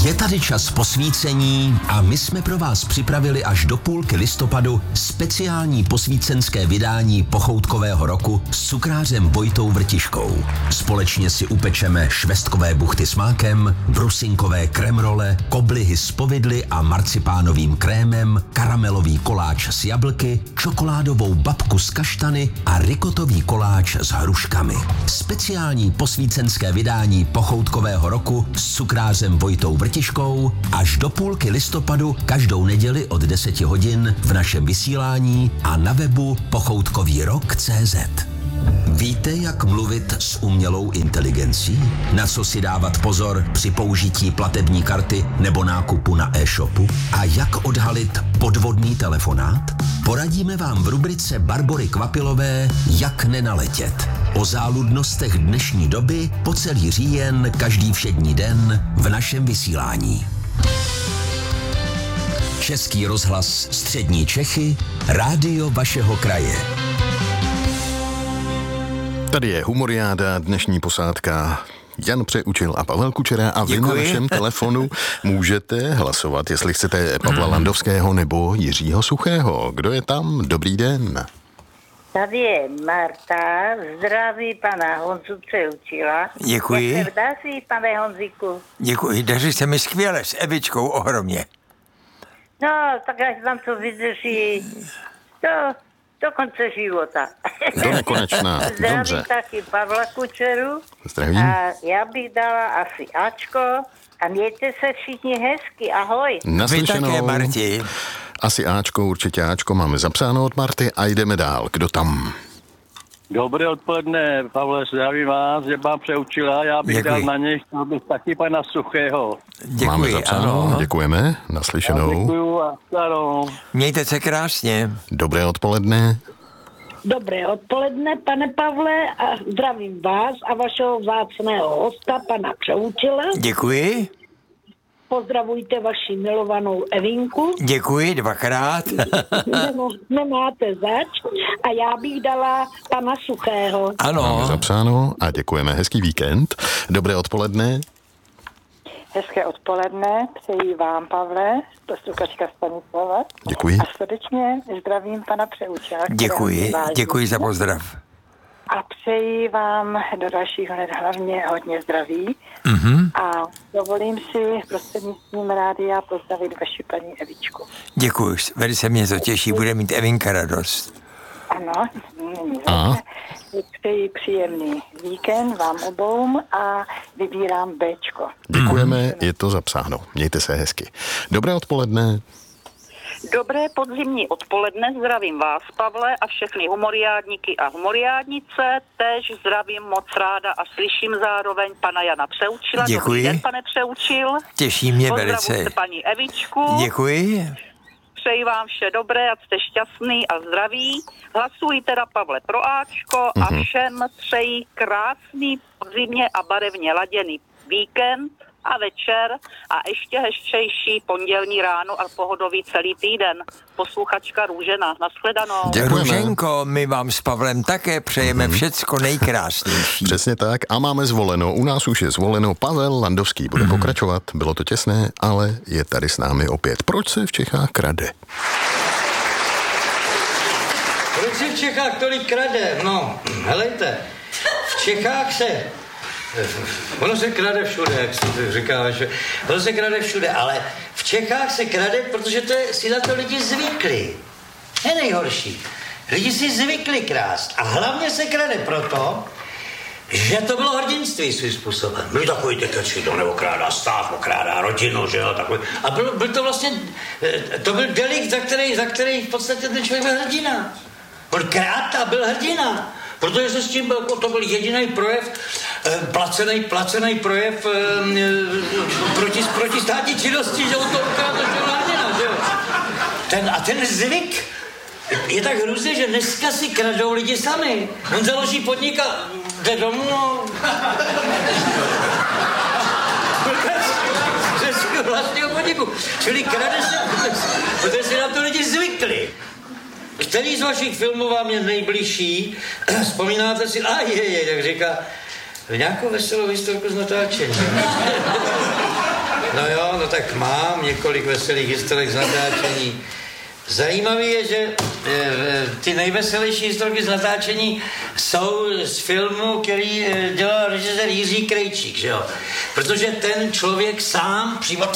Je tady čas posvícení a my jsme pro vás připravili až do půlky listopadu speciální posvícenské vydání pochoutkového roku s cukrářem Vojtou Vrtiškou. Společně si upečeme švestkové buchty s mákem, brusinkové kremrole, koblihy s povidly a marcipánovým krémem, karamelový koláč s jablky, čokoládovou babku s kaštany a rikotový koláč s hruškami. Speciální posvícenské vydání pochoutkového roku s cukrářem Vojtou Vrtiškou až do půlky listopadu každou neděli od 10 hodin v našem vysílání a na webu pochoutkovýrok.cz. Víte, jak mluvit s umělou inteligencí? Na co si dávat pozor při použití platební karty nebo nákupu na e-shopu? A jak odhalit podvodný telefonát? Poradíme vám v rubrice Barbory Kvapilové Jak nenaletět. O záludnostech dnešní doby po celý říjen každý všední den v našem vysílání. Český rozhlas Střední Čechy, rádio vašeho kraje. Tady je Humoriáda, dnešní posádka Jan Přeučil a Pavel Kučera a vy na našem telefonu můžete hlasovat, jestli chcete Pavla Landovského nebo Jiřího Suchého. Kdo je tam? Dobrý den. Tady je Marta, zdraví pana Honzu Přeučila. Děkuji. Jak se daří, pane Honzíku? Děkuji, daří se mi skvěle, s Evičkou ohromně. No, tak až vám to vydrží do konce života. Do nekonečná, Zdravím dobře. taky Pavla Kučeru. Zdravím. A já bych dala asi Ačko. A mějte se všichni hezky, ahoj. Vy Naslyšenou. také, Marti. Asi Ačko, určitě Ačko máme zapsáno od Marty a jdeme dál. Kdo tam? Dobré odpoledne, Pavle, zdravím vás, že vám Přeučila, já bych Děkuji. dal na něj, chtěl bych taky pana Suchého. Máme Děkuji, zapsáno, ano. děkujeme, naslyšenou. Děkuju a starou. Mějte se krásně. Dobré odpoledne. Dobré odpoledne, pane Pavle, a zdravím vás a vašeho vzácného hosta, pana Přeučila. Děkuji. Pozdravujte vaši milovanou Evinku. Děkuji dvakrát. Nemáte zač. A já bych dala pana Suchého. Máme Ano. zapsáno a děkujeme. Hezký víkend. Dobré odpoledne. Hezké odpoledne, přeji vám, Pavle, posluchačka Stanislava. Děkuji. A srdečně zdravím pana Přeučila. Děkuji, děkuji za pozdrav. A přeji vám do dalších let hlavně hodně zdraví. A dovolím si prostřednictvím rádia pozdravit vaši paní Evičku. Děkuji, velice mě to těší, bude mít Evinka radost. Ano, přeji příjemný víkend vám obou a vybírám Bčko. Děkujeme, je to zapsáno. Mějte se hezky. Dobré odpoledne. Dobré podzimní odpoledne, zdravím vás, Pavle, a všechny humoriádníky a humoriádnice. Též zdravím moc ráda a slyším zároveň pana Jana Přeučila. Děkuji. Dobrý den, pane Přeučil. Těší mě velice. Pozdravujte paní Evičku. Děkuji. Přeji vám vše dobré, ať jste šťastný a zdraví. Hlasuji teda, Pavle, pro Ačko a všem přeji krásný, podzimně a barevně laděný víkend a večer a ještě hezčejší pondělní ráno a pohodový celý týden. Posluchačka Růžena. Nashledanou. Děkujeme. Růženko, my vám s Pavlem také přejeme všecko nejkrásnější. Přesně tak a máme zvoleno. U nás už je zvoleno. Pavel Landovský bude pokračovat. Bylo to těsné, ale je tady s námi opět. Proč se v Čechách krade? Proč se v Čechách tolik krade? No, helejte, v Čechách ono se krade všude, jak se říká, že ono se krade všude, ale v Čechách se krade, protože si na to lidi zvykli. Je nejhorší. Lidi si zvykli krást a hlavně se krade proto, že to bylo hrdinství svým způsobem. Byli takový tykači, to neokrádá stát, okrádá rodinu, že jo, takový. A byl to vlastně, to byl delikt, za který v podstatě ten člověk byl hrdina. On kráta byl hrdina. Protože se s tím to byl jediný projev, placený projev proti státní činnosti, že on to ukázal, že on hrdina, že jo. Ten zvyk je tak hrůzný, že dneska si kradou lidi sami. On založí podnik a jde domů, no. Ze svého vlastního podniku. Čili krade se, protože si na to lidi zvykli. Který z vašich filmů vám je nejbližší? Vzpomínáte si, tak říká, nějakou veselou historku z natáčení. No jo, no no tak mám několik veselých historek z natáčení. Zajímavé je, že ty nejveselější historky z natáčení jsou z filmu, který dělal režisér Jiří Krejčík, že jo? Protože ten člověk sám přímo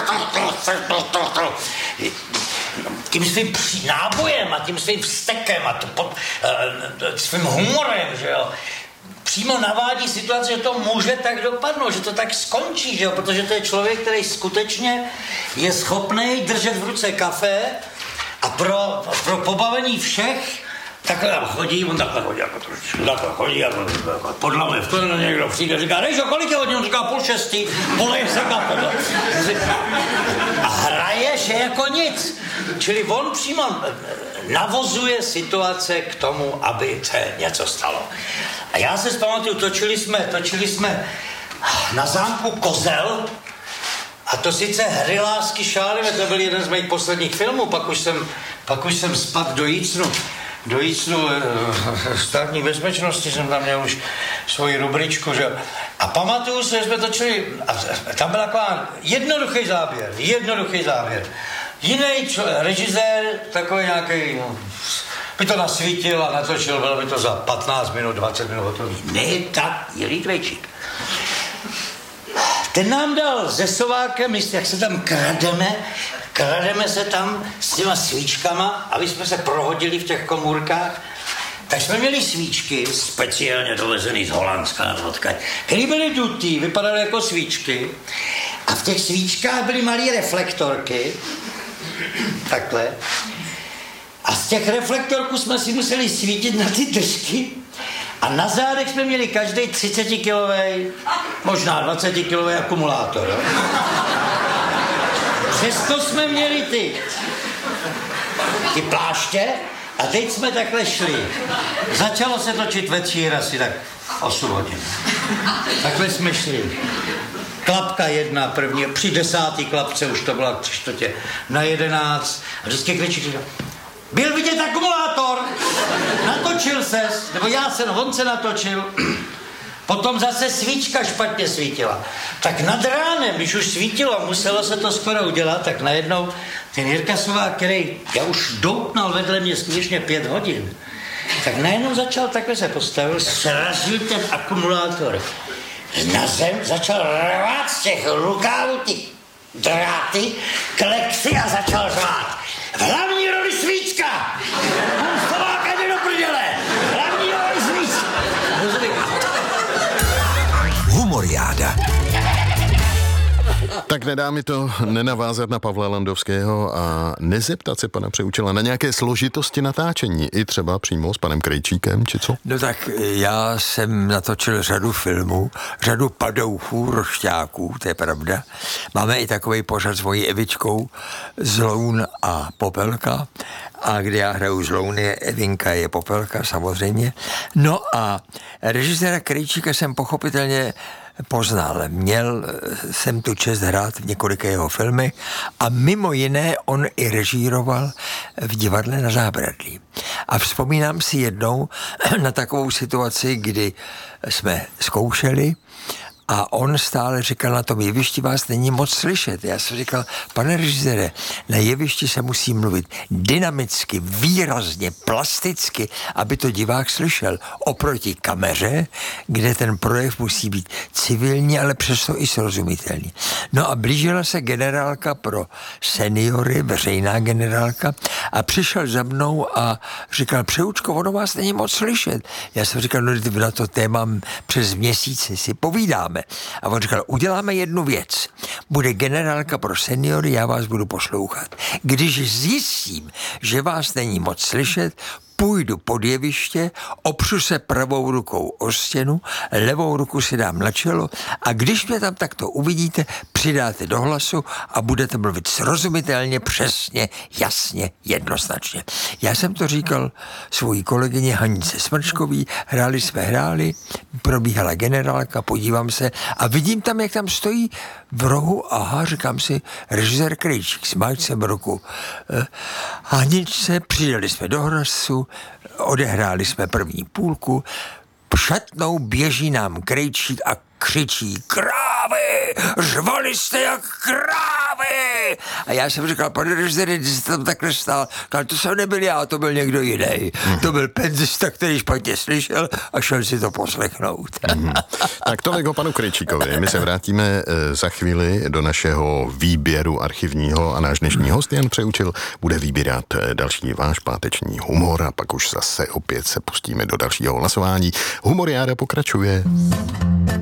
tím svým nábojem a tím svým vztekem a svým humorem, že jo? Přímo navádí situaci, že to může tak dopadnout, že to tak skončí, že jo? Protože to je člověk, který skutečně je schopný držet v ruce kafe a pro pobavení všech takhle chodí, on takhle chodí a podlamuje v tom, někdo přijde, říká, Rejžo, kolik je hodin? On říká 5:30, poleje se kafe. A hraje, že jako nic. Čili on přímo navozuje situace k tomu, aby se něco stalo. A já se vzpamatuju, točili jsme na zámku Kozel, a to sice Hry lásky šálivé, to byl jeden z mých posledních filmů, pak už jsem spadl do Jícnu státní bezpečnosti, jsem tam měl už svoji rubričku, že? A pamatuju se, že jsme točili, a tam byl taková jednoduchý záběr. Jiný režisér, takový nějaký, by to nasvítil a natočil, bylo by to za 15 minut, 20 minut hotový. Ne, tak Jiří Krejčík. Ten nám dal se Sovákem, jak se tam krademe se tam s těma svíčkama, aby jsme se prohodili v těch komůrkách. Tak jsme měli svíčky, speciálně dovezený z Holandska, které byly dutý, vypadaly jako svíčky. A v těch svíčkách byly malé reflektorky, takhle. A z těch reflektorků jsme si museli svítit na ty držky. A na zádech jsme měli každý 30-kilový, možná 20-kilový akumulátor. Jo? Přesto jsme měli ty pláště a teď jsme takhle šli. Začalo se točit večír asi tak 8 hodin. Takhle jsme šli. Klapka 1 první, při 10. klapce už to byla 10:45. A vždycky Krejčík říkal, byl vidět akumulátor, natočil ses, nebo on se natočil, potom zase svíčka špatně svítila. Tak nad ránem, když už svítilo, muselo se to skoro udělat, tak najednou ten Jirka Sovák, který já už doutnal vedle mě skutečně 5 hodin, tak najednou začal, takhle se postavil, srazil ten akumulátor na zem, začal rvát z těch rukávů ty dráty, klexy a začal řvát. V hlavní roli svíčka! On Sováka jde do prdele! Hlavní roli svíčka! Humoriáda. Tak nedá mi to nenavázat na Pavla Landovského a nezeptat se pana Přeučila na nějaké složitosti natáčení, i třeba přímo s panem Krejčíkem, či co? No tak já jsem natočil řadu filmů, řadu padouchů, rošťáků, to je pravda. Máme i takový pořad s mojí Evičkou, Zloun a Popelka, a kde já hraju Zlouny, Evinka je Popelka samozřejmě. No a režiséra Krejčíka jsem pochopitelně poznal. Měl jsem tu čest hrát v několika jeho filmech a mimo jiné on i režíroval v divadle Na Zábradlí. A vzpomínám si jednou na takovou situaci, kdy jsme zkoušeli a on stále říkal, na tom jevišti vás není moc slyšet. Já jsem říkal, pane režisére, na jevišti se musí mluvit dynamicky, výrazně, plasticky, aby to divák slyšel. Oproti kameře, kde ten projev musí být civilní, ale přesto i srozumitelný. No a blížila se generálka pro seniory, veřejná generálka, a přišel za mnou a říkal, Přeučko, ono vás není moc slyšet. Já jsem říkal, no na to téma přes měsíc si povídáme. A on říkal, uděláme jednu věc. Bude generálka pro seniory, já vás budu poslouchat. Když zjistím, že vás není moc slyšet, půjdu pod jeviště, opřu se pravou rukou o stěnu, levou ruku si dám na čelo a když mě tam takto uvidíte, přidáte do hlasu a budete mluvit srozumitelně, přesně, jasně, jednoznačně. Já jsem to říkal svojí kolegyně Hanice Smrčkový, hráli, probíhala generálka, podívám se a vidím tam, jak tam stojí v rohu, aha, říkám si, režisér Krejčík, smáčcem ruku. Haničce, přidali jsme do hlasu, odehráli jsme první půlku, přetnou běží nám Krejčík a křičí, krávy, řvali jste jak krávy. tady. A já jsem říkal, pane režiséře, když jste tam takhle stál, to jsem nebyl já, to byl někdo jiný. To byl penzista, který špatně slyšel a šel si to poslechnout. Tak tolik o panu Krejčíkovi. My se vrátíme za chvíli do našeho výběru archivního a náš dnešní host Jan Přeučil bude vybírat další váš páteční humor a pak už zase opět se pustíme do dalšího hlasování. Humoriáda pokračuje.